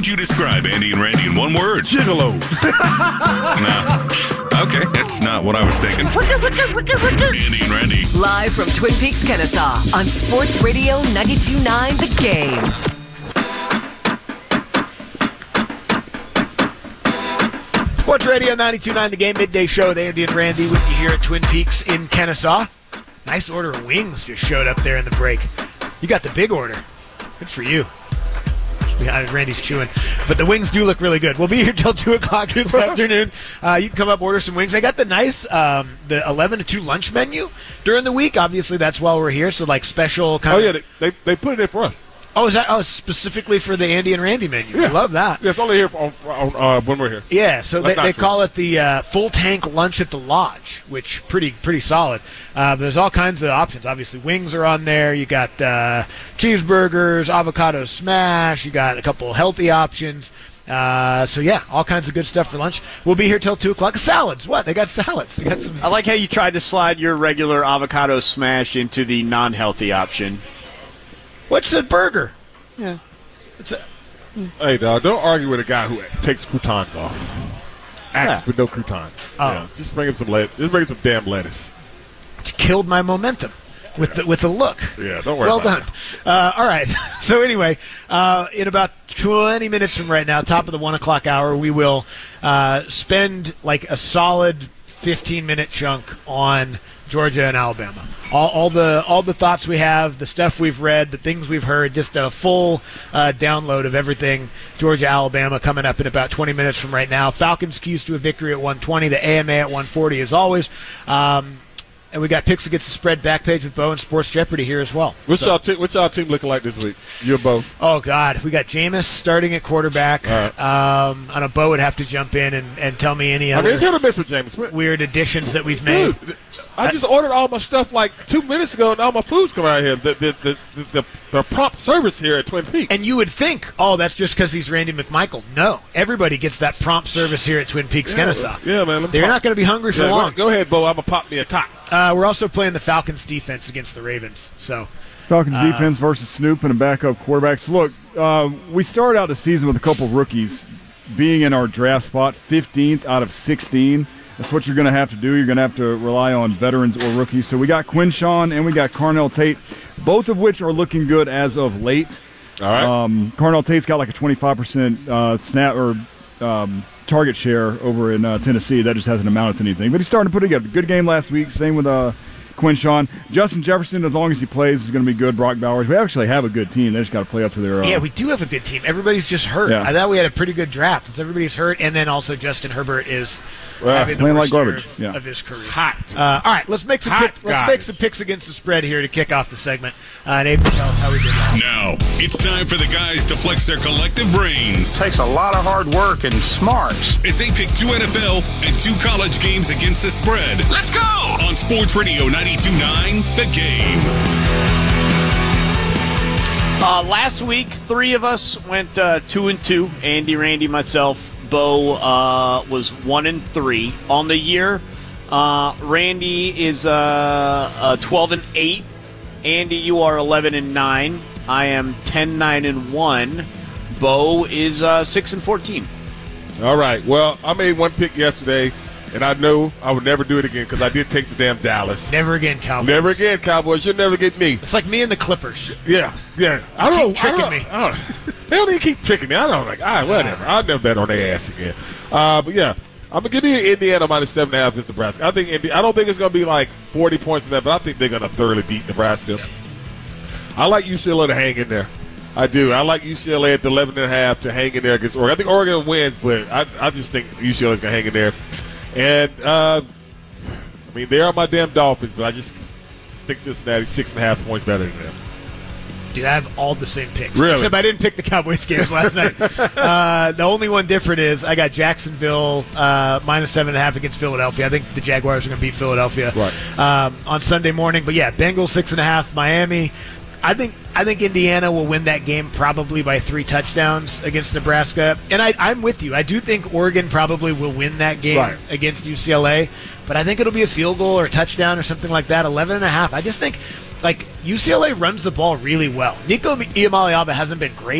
would you describe Andy and Randy in one word? Gigolo. No. Okay, that's not what I was thinking. Andy and Randy. Live from Twin Peaks, Kennesaw on Sports Radio 92.9 The Game. Sports Radio 92.9 The Game, midday show with Andy and Randy with you here at Twin Peaks in Kennesaw. Nice order of wings just showed up there in the break. You got the big order. Good for you. Randy's chewing. But the wings do look really good. We'll be here till 2 o'clock this afternoon. You can come up, order some wings. I got the nice, the 11 to 2 lunch menu during the week. Obviously, that's why we're here. So, like, special kind of... Oh, yeah, they put it in for us. Oh, is that specifically for the Andy and Randy menu? Yeah. I love that. Yeah, it's only here when we're here. Yeah, so they true. call it the full tank lunch at the lodge, which pretty solid. But there's all kinds of options. Obviously, wings are on there. You got cheeseburgers, avocado smash. You got a couple healthy options. So yeah, all kinds of good stuff for lunch. We'll be here till 2 o'clock. Salads, what? They got salads. They got some. I like how you tried to slide your regular avocado smash into the non-healthy option. What's a burger? Yeah. Hey, dog, don't argue with a guy who takes croutons off. Ask for no croutons. Oh. Yeah, just bring him some lettuce. Just bring him some damn lettuce. It's killed my momentum with the look. Yeah, don't worry well about done. All right. So anyway, in about 20 minutes from right now, top of the 1 o'clock hour, we will spend like a solid 15-minute chunk on Georgia and Alabama. All the thoughts we have, the stuff we've read, the things we've heard, just a full download of everything Georgia, Alabama coming up in about 20 minutes from right now. Falcons keys to a victory at 120, the AMA at 140 as always. And we got picks against the spread back page with Bo and Sports Jeopardy here as well. What's y'all team looking like this week? You and Bo? Oh, God. We got Jameis starting at quarterback. Right. I know Bo would have to jump in and tell me any other it's hit or miss with Jameis. weird additions that we've made. Dude, I just ordered all my stuff like 2 minutes ago, and all my food's coming out here. The prompt service here at Twin Peaks. And you would think, oh, that's just because he's Randy McMichael. No. Everybody gets that prompt service here at Twin Peaks, Kennesaw. Yeah, man. They're not going to be hungry for long. Go ahead, Bo. I'm going to pop me a top. We're also playing the Falcons defense against the Ravens. So Falcons defense versus Snoop and a backup quarterbacks. Look, we started out the season with a couple rookies being in our draft spot, 15th out of 16. That's what you're going to have to do. You're going to have to rely on veterans or rookies. So we got Quinshawn and we got Carnell Tate, both of which are looking good as of late. All right. Carnell Tate's got like a 25% snap or target share over in Tennessee. That just hasn't amounted to anything. But he's starting to put together. Good game last week. Same with Quinshawn. Justin Jefferson, as long as he plays, is going to be good. Brock Bowers. We actually have a good team. They just got to play up to their yeah, we do have a good team. Everybody's just hurt. Yeah. I thought we had a pretty good draft because everybody's hurt. And then also Justin Herbert is having the playing worst like year garbage. of his career. Hot. All right, let's make some picks against the spread here to kick off the segment. And Abe, tell us how we did that. Now, it's time for the guys to flex their collective brains Takes a lot of hard work and smarts. as they pick 2 NFL and 2 college games against the spread. Let's go! On Sports Radio 92.9 The Game. Last week, 3 of us went 2-2. Andy, Randy, myself. Bo was 1-3 on the year. Randy is 12-8. Andy, you are 11-9. I am 10-9-1. Bo is 6-14. All right. Well, I made one pick yesterday, and I know I would never do it again because I did take the damn Dallas. Never again, Cowboys. Never again, Cowboys. You'll never get me. It's like me and the Clippers. Yeah. I don't Keep tricking me. I don't, they don't even keep tricking me. I don't like. All right, whatever. I'll never bet on their ass again. But yeah, I'm gonna give you Indiana minus 7.5 against Nebraska. I don't think it's gonna be like 40 points in that, but I think they're gonna thoroughly beat Nebraska. Yeah. I like UCLA to hang in there. I do. I like UCLA at the 11.5 to hang in there against Oregon. I think Oregon wins, but I just think UCLA is gonna hang in there. And I mean, they are my damn Dolphins, but I just think Cincinnati 6.5 points better than them. Dude, I have all the same picks. Really? Except I didn't pick the Cowboys games last night. The only one different is I got Jacksonville minus 7.5 against Philadelphia. I think the Jaguars are going to beat Philadelphia on Sunday morning. But yeah, Bengals 6.5, Miami. I think Indiana will win that game probably by 3 touchdowns against Nebraska. And I'm with you. I do think Oregon probably will win that game against UCLA. But I think it'll be a field goal or a touchdown or something like that. 11.5. I just think, like, UCLA runs the ball really well. Nico Iamaleava hasn't been great.